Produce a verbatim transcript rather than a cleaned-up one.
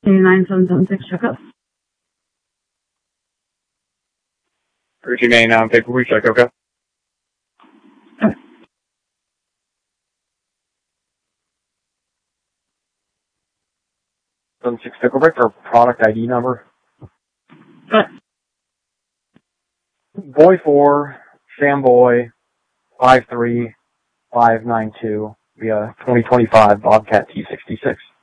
nine seven seven six, check up. thirteen eighty-nine, paper we check, okay? Okay. seven six, Picklebrick for product I D number. Okay. Boy four, Samboy, five three five nine two, via twenty twenty-five Bobcat T sixty-six.